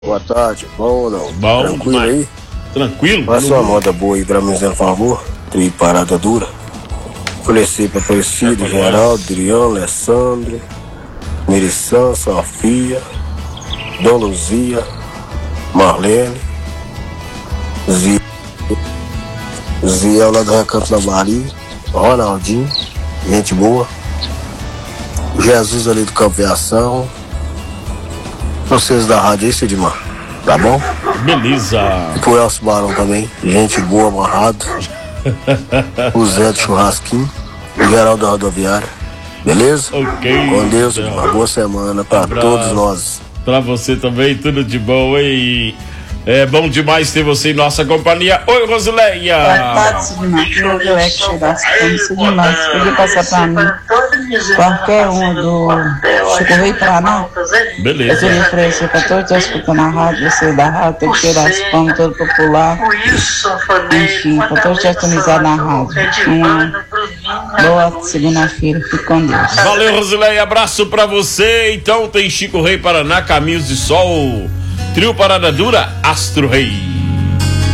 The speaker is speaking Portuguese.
Boa tarde, bom ou não? Bom, tranquilo mas... aí? Tranquilo? Passa uma moda boa aí pra mim, por favor. Tri parada dura. Oferecer pra Aparecido, Geraldo, Adriano, Alessandro, Mirição, Sofia, Dona Luzia, Marlene, Zia lá do Recanto da Maria, Ronaldinho, gente boa. Jesus ali do Campo de Ação. Vocês da rádio aí, Sidmar, tá bom? Beleza. E pro Elcio Barão também, gente boa, amarrado. O Zé do Churrasquinho, o Geraldo da Rodoviária, beleza? Ok. Com Deus, uma boa semana pra todos nós. Pra você também, tudo de bom, hein? É bom demais ter você em nossa companhia. Oi, Rosileia. Boa tarde, Sidmar. Eu é que chegasse como Sidmar. Se podia passar pra mim qualquer um do Chico Rei Paraná. Beleza. Eu queria oferecer pra todos que estão escutando a rádio, você da rádio, tem que tirar as palmas, todo popular. Enfim, pra todos que estão sintonizados na rádio. Boa segunda-feira, fique com Deus. Valeu, Rosileia. Abraço pra você. Então tem Chico Rei Paraná, Caminhos de Sol, Trio Parada Dura, Astro Rei.